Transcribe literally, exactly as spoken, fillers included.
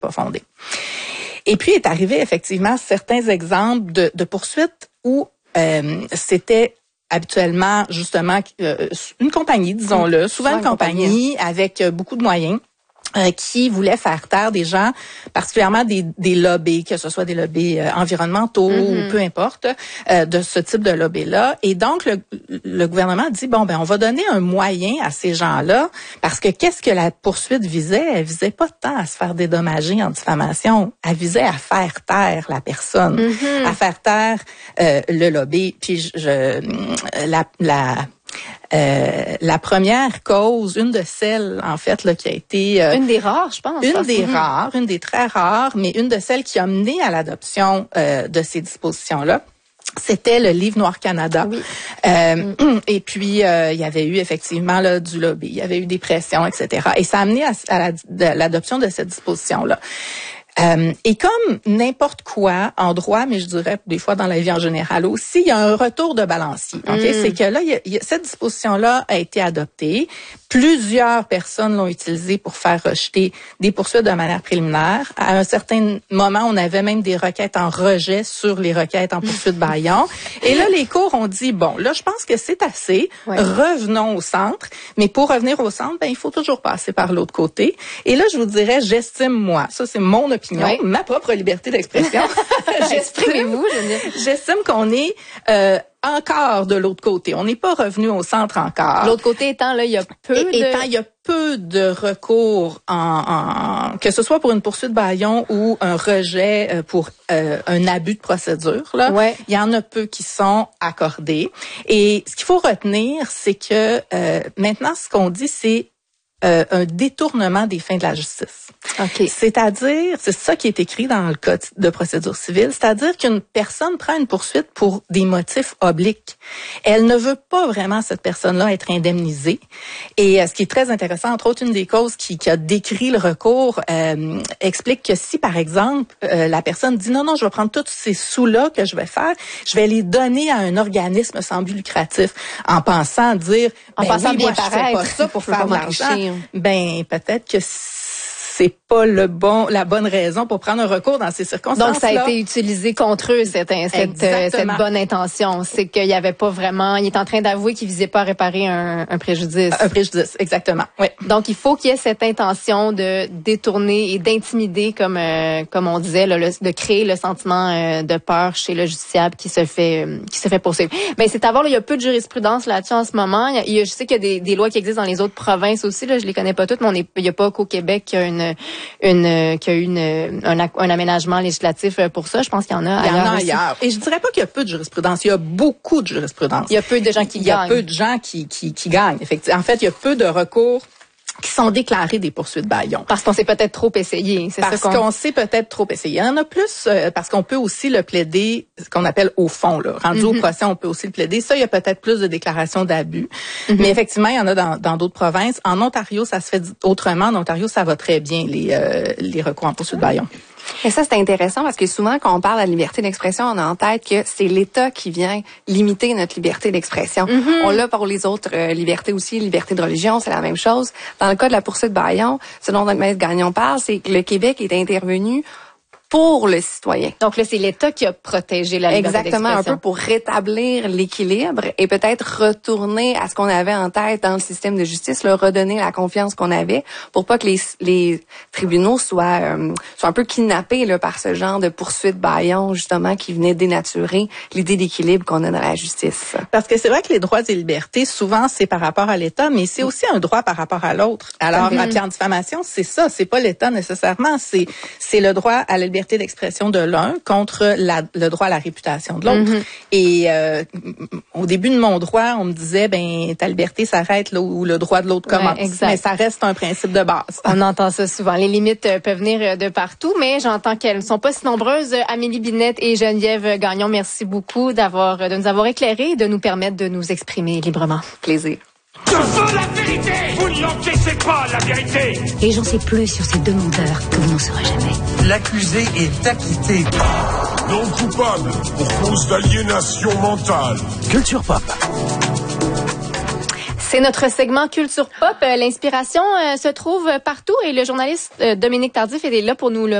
pas fondée. Et puis est arrivé effectivement certains exemples de, de poursuites où euh, c'était habituellement justement euh, une compagnie, disons-le, souvent une compagnie avec beaucoup de moyens. Euh, qui voulait faire taire des gens, particulièrement des, des lobbies, que ce soit des lobbies euh, environnementaux mm-hmm. ou peu importe, euh, de ce type de lobby-là. Et donc, le, le gouvernement dit, bon, ben on va donner un moyen à ces gens-là, parce que qu'est-ce que la poursuite visait? Elle visait pas tant à se faire dédommager en diffamation, elle visait à faire taire la personne, mm-hmm. à faire taire euh, le lobby. Puis, je, je la... la Euh, la première cause, une de celles, en fait, là, qui a été... Euh, une des rares, je pense. Une des mmh. rares, une des très rares, mais une de celles qui a mené à l'adoption euh, de ces dispositions-là. C'était le Livre Noir Canada. Oui. Euh, mmh. Et puis, euh, il y avait eu effectivement là, du lobby, il y avait eu des pressions, et cetera. Et ça a amené à, à la, de, l'adoption de cette disposition-là. Euh, et comme n'importe quoi en droit, mais je dirais des fois dans la vie en général aussi, il y a un retour de balancier. Okay? Mm. C'est que là, il y a, il y a, cette disposition-là a été adoptée. Plusieurs personnes l'ont utilisée pour faire rejeter des poursuites de manière préliminaire. À un certain moment, on avait même des requêtes en rejet sur les requêtes en poursuite bâillon. Et là, les cours ont dit, bon, là, je pense que c'est assez. Ouais. Revenons au centre. Mais pour revenir au centre, ben, il faut toujours passer par l'autre côté. Et là, je vous dirais, j'estime, moi, ça, c'est mon opinion, oui. ma propre liberté d'expression. Exprimez-vous, je veux dire. J'estime qu'on est euh, encore de l'autre côté. On n'est pas revenu au centre encore. L'autre côté étant, là, il y a peu Et, de... Étant, il y a peu de recours, en, en, que ce soit pour une poursuite bâillon ou un rejet pour euh, un abus de procédure. Là, ouais. Il y en a peu qui sont accordés. Et ce qu'il faut retenir, c'est que euh, maintenant, ce qu'on dit, c'est Euh, un détournement des fins de la justice. Okay. C'est-à-dire, c'est ça qui est écrit dans le code de procédure civile, c'est-à-dire qu'une personne prend une poursuite pour des motifs obliques. Elle ne veut pas vraiment, cette personne-là, être indemnisée. Et euh, ce qui est très intéressant, entre autres, une des causes qui, qui a décrit le recours euh, explique que si, par exemple, euh, la personne dit non, non, je vais prendre tous ces sous-là que je vais faire, je vais les donner à un organisme sans but lucratif, en pensant dire, en ben pensant oui, bien moi, paraître, je fais pas ça pour faire de l'argent. Ben, peut-être que c'est pas le bon, la bonne raison pour prendre un recours dans ces circonstances-là. Donc, ça a été utilisé contre eux, cette, cette, cette bonne intention. C'est qu'il y avait pas vraiment, il est en train d'avouer qu'il visait pas à réparer un, un préjudice. Un préjudice, exactement. Oui. Donc, il faut qu'il y ait cette intention de détourner et d'intimider, comme, euh, comme on disait, là, le, de créer le sentiment euh, de peur chez le justiciable qui se fait, euh, qui se fait poursuivre. Mais c'est à voir, là, il y a peu de jurisprudence là-dessus en ce moment. Il y a, il y a, je sais qu'il y a des, des lois qui existent dans les autres provinces aussi, là, je les connais pas toutes, mais on est, il y a pas qu'au Québec qu'il y a une une qui a eu une, un, un aménagement législatif pour ça. Je pense qu'il y en a ailleurs. Il y en a aussi. ailleurs. Et je dirais pas qu'il y a peu de jurisprudence. Il y a beaucoup de jurisprudence. Il y a peu de gens qui il y a gagnent. peu de gens qui, qui, qui gagnent, effectivement. En fait, il y a peu de recours qui sont déclarés des poursuites bâillon. Parce qu'on s'est peut-être trop essayé. C'est parce ça qu'on... qu'on s'est peut-être trop essayé. Il y en a plus euh, parce qu'on peut aussi le plaider, ce qu'on appelle au fond. Là. Rendu mm-hmm. au procès, on peut aussi le plaider. Ça, il y a peut-être plus de déclarations d'abus. Mm-hmm. Mais effectivement, il y en a dans, dans d'autres provinces. En Ontario, ça se fait autrement. En Ontario, ça va très bien, les, euh, les recours en poursuite bâillon. Et ça, c'est intéressant parce que souvent, quand on parle de la liberté d'expression, on a en tête que c'est l'État qui vient limiter notre liberté d'expression. Mm-hmm. On l'a pour les autres euh, libertés aussi, liberté de religion, c'est la même chose. Dans le cas de la poursuite bâillon, ce dont notre maître Gagnon parle, c'est que le Québec est intervenu pour le citoyen. Donc là, c'est l'État qui a protégé la liberté Exactement, d'expression. un peu pour rétablir l'équilibre et peut-être retourner à ce qu'on avait en tête dans le système de justice, leur redonner la confiance qu'on avait pour pas que les, les tribunaux soient, euh, soient un peu kidnappés là, par ce genre de poursuite bâillon, justement, qui venait dénaturer l'idée d'équilibre qu'on a dans la justice. Parce que c'est vrai que les droits et libertés, souvent, c'est par rapport à l'État, mais c'est aussi un droit par rapport à l'autre. Alors, mm-hmm. en diffamation, c'est ça, c'est pas l'État nécessairement, c'est, c'est le droit à la liberté d'expression de l'un contre la, le droit à la réputation de l'autre. Mm-hmm. Et euh, au début de mon droit, on me disait, ben ta liberté s'arrête là où le droit de l'autre commence. Ouais, mais ça reste un principe de base. On entend ça souvent. Les limites peuvent venir de partout, mais j'entends qu'elles ne sont pas si nombreuses. Amélie Binette et Geneviève Gagnon, merci beaucoup d'avoir de nous avoir éclairés et de nous permettre de nous exprimer librement. Plaisir. Je veux la vérité! Vous n'encaissez pas la vérité! Et j'en sais plus sur ces deux menteurs que vous n'en saurez jamais. L'accusé est acquitté. Non coupable pour cause d'aliénation mentale. Culture Pop. C'est notre segment Culture Pop. L'inspiration euh, se trouve partout et le journaliste euh, Dominique Tardif est là pour nous le